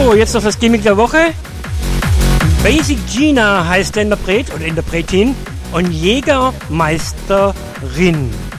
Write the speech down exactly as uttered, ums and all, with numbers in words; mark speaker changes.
Speaker 1: So, jetzt noch das Gimmick der Woche. Basic Gina heißt der Interpret oder Interpretin und Jägermeisterin.